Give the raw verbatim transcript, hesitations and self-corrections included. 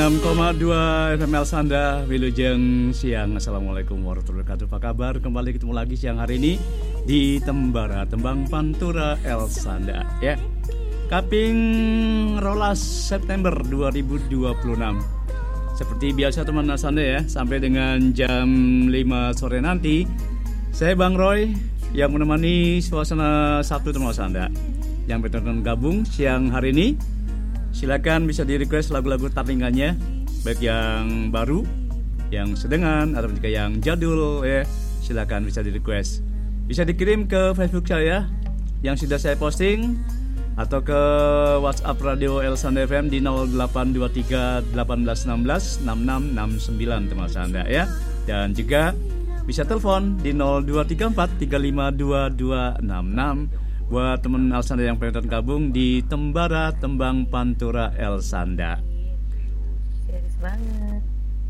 enam koma dua F M El Sanda, Wilujeng siang. Assalamualaikum warahmatullahi wabarakatuh. Apa kabar? Kembali ketemu lagi siang hari ini di Tembara Tembang Pantura El Sanda ya. Kaping rolas September dua ribu dua puluh enam. Seperti biasa teman El Sanda ya, sampai dengan jam lima sore nanti saya Bang Roy yang menemani suasana Sabtu teman El Sanda. Yang bertonton gabung siang hari ini, silakan bisa di request lagu-lagu tandingannya, baik yang baru, yang sedengan, atau juga yang jadul ya. Silakan bisa di request. Bisa dikirim ke Facebook saya yang sudah saya posting, atau ke WhatsApp Radio El Sanda F M di nol delapan dua tiga satu delapan satu enam enam enam enam sembilan teman Sanda ya. Dan juga bisa telepon di nol dua tiga empat tiga lima dua dua enam enam buat teman El Sanda yang pengen gabung di Tembara Tembang Pantura El Sanda. Serius banget.